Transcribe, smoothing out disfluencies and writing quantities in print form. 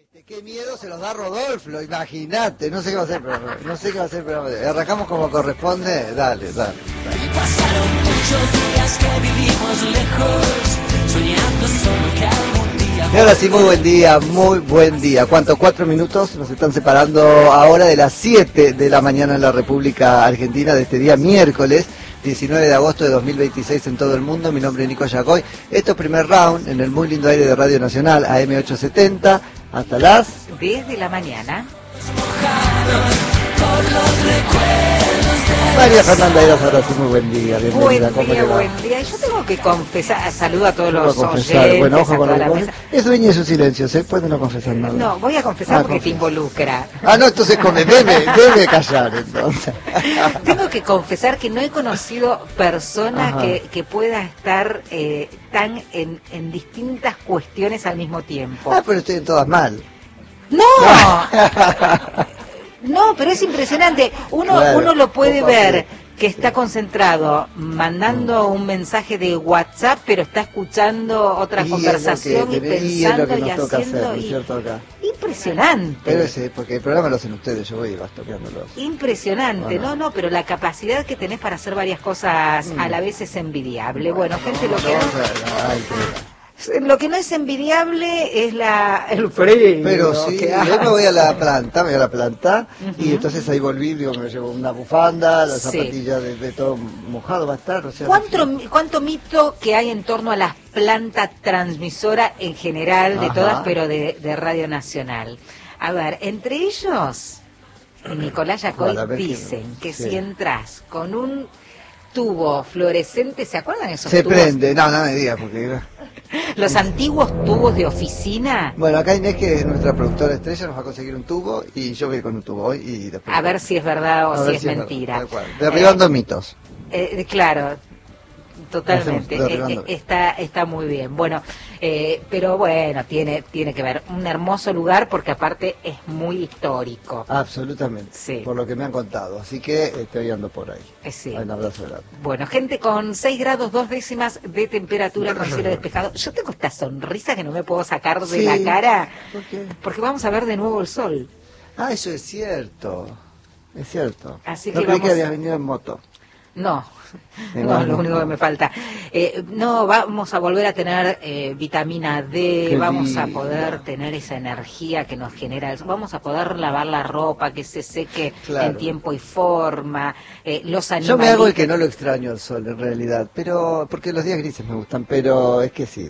Qué miedo se los da Rodolfo, imagínate, no sé qué va a hacer, pero no sé qué va a hacer, pero arrancamos como corresponde, dale. Y pasaron muchos días que vivimos lejos, soñando solo que algún día. Y ahora sí, muy buen día. ¿Cuánto? 4 minutos nos están separando ahora de las 7 de la mañana en la República Argentina de este día miércoles 19 de agosto de 2026 en todo el mundo. Mi nombre es Nico Yacoy. Esto es Primer Round en el muy lindo aire de Radio Nacional AM870 hasta las 10 de la mañana. María Fernanda Eras, ahora sí, muy buen día. Bienvenida. Buen día. Yo tengo que confesar, saludo a todos los confesar. oyentes, Bueno, ojo a con toda lo la que mesa. es dueña de su silencio, ¿se puede no confesar nada? No, voy a confesar porque te involucra. No, entonces debe callar, entonces. Tengo que confesar que no he conocido persona que pueda estar tan en distintas cuestiones al mismo tiempo. Pero estoy en todas mal. ¡No! No, pero es impresionante. Uno lo puede Claro, ver que está concentrado mandando un mensaje de WhatsApp, pero está escuchando otra conversación y pensando y haciendo. Impresionante. Pero porque el programa lo hacen ustedes, yo voy bastoneándolos. Impresionante, no, pero la capacidad que tenés para hacer varias cosas a la vez es envidiable. Bueno, gente, lo que no es envidiable es el frío. Pero sí, yo me voy a la planta, y entonces ahí volví, me llevo una bufanda, la zapatilla de todo mojado va a estar. O sea, ¿Cuánto mito que hay en torno a las plantas transmisoras en general, de todas, pero de Radio Nacional? A ver, entre ellos, Nicolás Yacoy dicen que si entras con un tubo fluorescente, ¿se acuerdan esos tubos? Se prende, no me digas, porque... Los antiguos tubos de oficina. Bueno, acá Inés, que es nuestra productora estrella, nos va a conseguir un tubo y yo voy a ir con un tubo hoy y después... A ver si es verdad o si es mentira. Derribando mitos. Claro, totalmente. Está muy bien. Bueno, pero bueno, tiene que ver. Un hermoso lugar porque aparte es muy histórico. Absolutamente. Sí. Por lo que me han contado. Así que estoy ando por ahí. Sí. Un abrazo grande. Bueno, gente, con 6 grados 2 décimas de temperatura con cielo despejado. Yo tengo esta sonrisa que no me puedo sacar de la cara. ¿Por qué? Porque vamos a ver de nuevo el sol. Eso es cierto. Es cierto. Así que creí que habías venido en moto. No, lo único que me falta. No, vamos a volver a tener vitamina D, vamos a poder tener esa energía que nos genera, vamos a poder lavar la ropa, que se seque en tiempo y forma, los animales. Yo me hago el que no lo extraño el sol en realidad, pero porque los días grises me gustan, pero es que sí.